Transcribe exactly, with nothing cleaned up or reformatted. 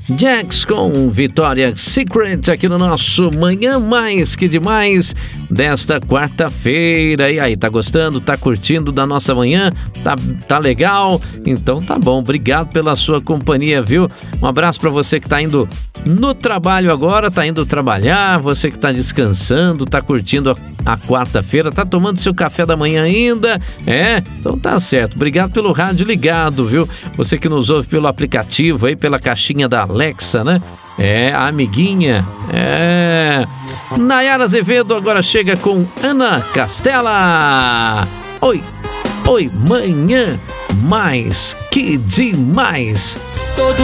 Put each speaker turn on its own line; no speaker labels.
Jax com Vitória Secret aqui no nosso Manhã Mais Que Demais desta quarta-feira. E aí, tá gostando? Tá curtindo da nossa manhã? Tá, tá legal? Então tá bom, obrigado pela sua companhia, viu? Um abraço pra você que tá indo no trabalho agora, tá indo trabalhar, você que tá descansando, tá curtindo a, a quarta-feira, tá tomando seu café da manhã ainda? É? Então tá certo, obrigado pelo rádio ligado, viu? Você que nos ouve pelo aplicativo aí, pela caixinha da Alexa, né? É, a amiguinha. É. Nayara Azevedo agora chega com Ana Castela. Oi, oi, manhã mais que demais.